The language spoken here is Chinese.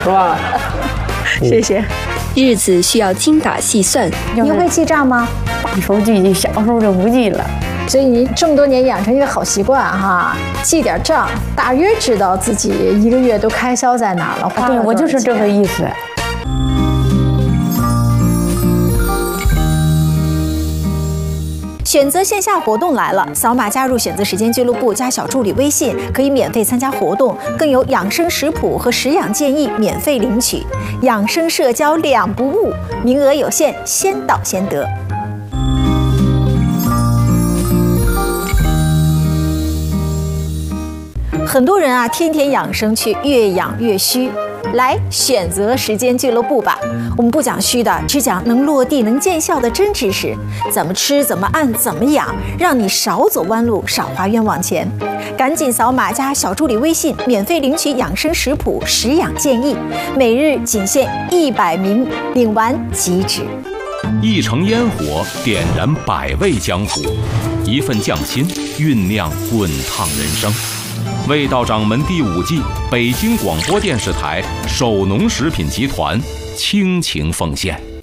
是吧？ 谢谢。 日子需要精打细算， 你会记账吗？ 大手记，小时候就不记了。 所以你这么多年养成一个好习惯哈，记点账，大约知道自己一个月都开销在哪儿了。花了多少钱。 对，我就是这个意思。 选择线下活动来了，扫码加入选择时间俱乐部加小助理微信，可以免费参加活动，更有养生食谱和食养建议免费领取，养生社交两不误，名额有限，先到先得。很多人啊，天天养生却越养越虚。来选择时间俱乐部吧，我们不讲虚的，只讲能落地、能见效的真知识。怎么吃、怎么按、怎么养，让你少走弯路，少花冤枉钱。赶紧扫码加小助理微信，免费领取养生食谱、食养建议，每日仅限100名，领完即止。 一城烟火点燃百味江湖，一份匠心酝酿滚烫人生。味道掌门第5季，北京广播电视台首农食品集团倾情奉献。